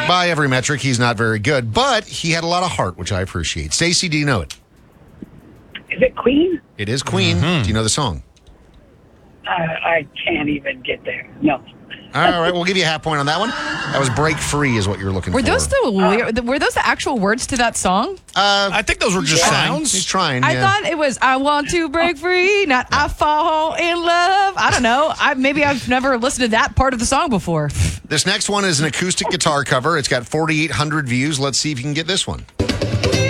By every metric, he's not very good, but he had a lot of heart, which I appreciate. Stacey, do you know it? Is it Queen? It is Queen. Do you know the song? I can't even get there. No. All right, we'll give you a half point on that one. That was Break Free is what you're looking Were for. those the actual words to that song? I think those were just sounds. He's trying, I thought it was I want to break free, not I fall in love. I don't know. Maybe I've never listened to that part of the song before. This next one is an acoustic guitar cover. It's got 4,800 views. Let's see if you can get this one.